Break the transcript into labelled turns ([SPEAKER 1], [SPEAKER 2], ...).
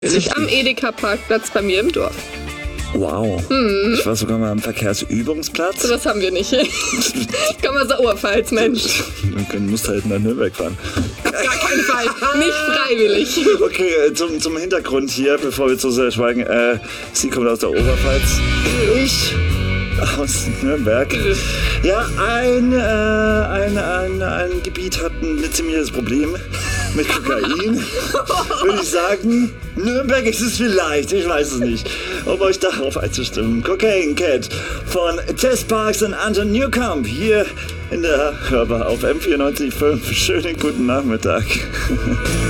[SPEAKER 1] Richtig. Am Edeka-Parkplatz bei mir im Dorf.
[SPEAKER 2] Wow. Ich war sogar mal am Verkehrsübungsplatz.
[SPEAKER 1] Das haben wir nicht. Ich komme aus der Oberpfalz, Mensch.
[SPEAKER 2] Du musst halt nach Nürnberg fahren.
[SPEAKER 1] Auf gar keinen Fall. Nicht freiwillig.
[SPEAKER 2] Okay, zum Hintergrund hier, bevor wir zu sehr schweigen. Sie kommt aus der Oberpfalz. Ich aus Nürnberg. Ja, ein Gebiet hat ein ziemliches Problem mit Kokain. Würde ich sagen, Nürnberg ist es vielleicht, ich weiß es nicht. Um euch darauf einzustimmen. Cocaine Cat von Tess Parks und Anton Newcomb hier in der Hörbar auf M94.5. Schönen guten Nachmittag.